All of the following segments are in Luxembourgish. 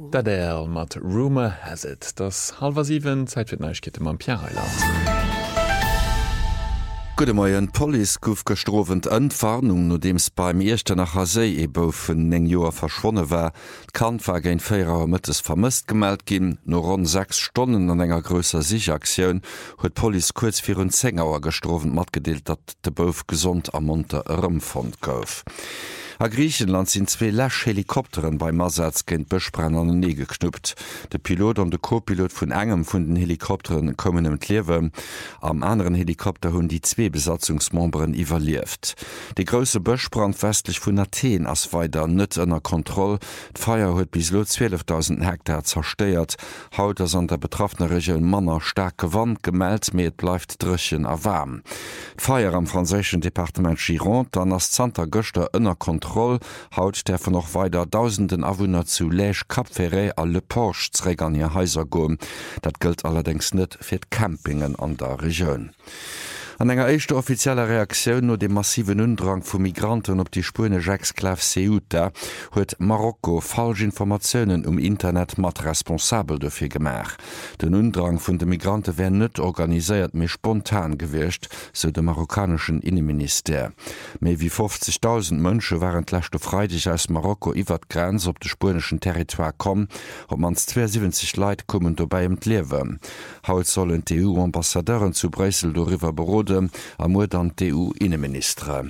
Adele mat Rumor has it. Das 6:30 Zeit fir Neuigkeiten am Pierreiland. Gute Morgen, Police gouf gestrofend Entwarnung, no dems beim ersten nach Hasei ebo vun eng Joer verschwonnen war. Kant war géint 4 Mittes vermisst gemeldt gin, no rund 6 Stunden an enger grösser Sichaktiun huet Police kurz vir un 10 Auer gestrofend mat gedeelt, dat de Bouf gesund am Monte ëmfond gouf. A Griechenland sind 2 Lasch-Helikopteren beim Masatz géint Bëchbrenner an den Nie geknuppt. De Pilot an de Co-Pilot vun engem vun den Helikopteren kommen Lewe. Am anderen Helikopter hunn die 2 Besatzungsmemberen iwwerlieft. De grosse Bëchbrand westlich vun Athen ass weiter net ënner Kontroll. D'Feier huet bis lo 12.000 Hektar zersteiert. Haut ass an der betroffene Region Manner stark gewandt gemeldt, méet bleifft drëchen awarm. D'Feier am franzéschen Departement Gironde an ass Zter Göchter ënner Kontroll. Haut der von noch weiter tausenden Awohner zu Lège, Cap-Ferret a Le Porche zräg an ihr Häuser goen. Dat gilt allerdings net fir Campingen an der Region. An enger echte offizieller Reaktion no dem massiven Undrang vu Migranten op die Spurne Jacques-Clave Ceuta huet Marokko falsch Informationen Internet mat responsabel dofir gemach. Den Undrang vun de Migrante wären net organisiert méi spontan gewircht, so de marokkanischen Innenminister. Méi wie 50.000 Mënsche waren lächte Freitag aus Marokko iwwer Grenz op de spurneschen Territoire kom, op mans 72 Leiit kommen dobei Lewe. Haut sollen EU-Ambassadeuren zu Brüssel doiwwer beroden, am an EU-Innenminister.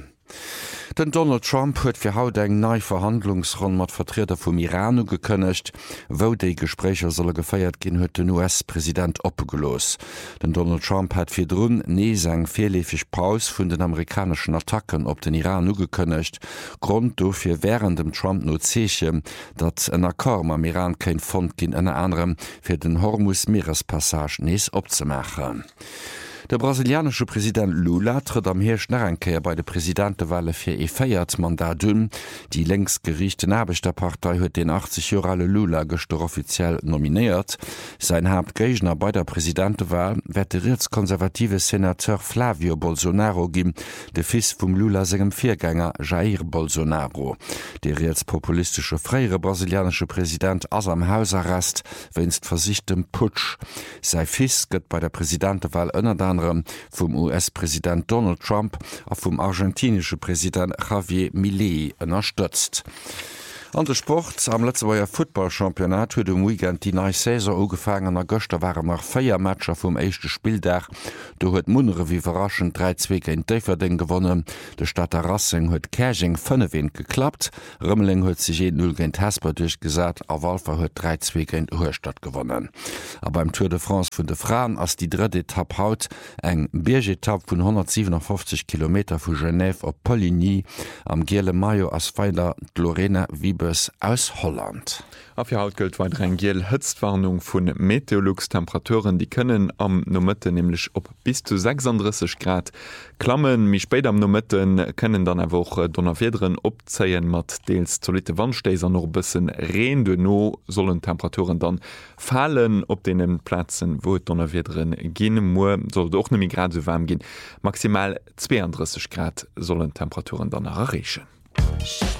Den Donald Trump huet fir haut eng neii Verhandlungsronn mat Vertreter vum Iran gekënnecht, wo déi Gesprächer solle geféiert ginn huet den US-Präsident opgelos. Den Donald Trump hat fir drun nees eng virlefig Paus vun den amerikanischen Attacken op den Iran ugekënnecht, Grund do fir wären dem Trump no zeche, dat en Akkor am Iran kein Fond ginn ennner anderem fir den Hormuz-Meerespassage nees opzemachen. Der brasilianische Präsident Lula tritt am Hirsch Narenkeier bei der Präsidentenwahl fir e feiert Mandat dun. Die längst gerichte Nachbarpartei huet den 80 Jahre alte Lula gestern offiziell nominiert. Sein Hauptgegner bei der Präsidentenwahl wird der rechtskonservative Senator Flavio Bolsonaro geben, der Fils vom Lula segem Viergänger Jair Bolsonaro. Der rechtspopulistische freie brasilianische Präsident ass am Hausarrest wennst versichtem Putsch. Sei Fils gëtt bei der Präsidentenwahl ënner vom US-Präsident Donald Trump a vom argentinische Präsident Javier Milei unterstützt. An der Sport am letzteer Footballchampionat huet dem Weekend die neue Saison ugefangen an Göster waren nach 4 Matscher vom echte Spieldach. Du huet Munere wie verraschend 3-2 gegen Deverding gewonnen. De Stadter Racing huet Käching 5 geklappt. Rümmeling huet sich 0 gegen Hesper durchgesat, a Walfer huet 3-2 gegen Urstadt gewonnen. Aber beim Tour de France vun de Frauen ass die dritte Etappe haut eng Bergetappe vun 157 km vu Genève op Poligny am Giele Mayo as Pfeiler Lorena Wiebes aus Holland. Auf ihr Haut gilt weiter eine gelbe Hitzwarnung von Meteolux-Temperaturen, die können am Nomitten nämlich ob bis zu 36 Grad klammen. Mich später am Nomitten können dann eine Woche Donnerwedren abziehen mit teils solide Wandstäser noch ein bisschen Regen. Dennoch sollen Temperaturen dann fallen auf den Plätzen, wo Donnerwedren gehen muss. Soll auch nicht mehr gerade so warm gehen. Maximal 32 Grad sollen Temperaturen dann erreichen.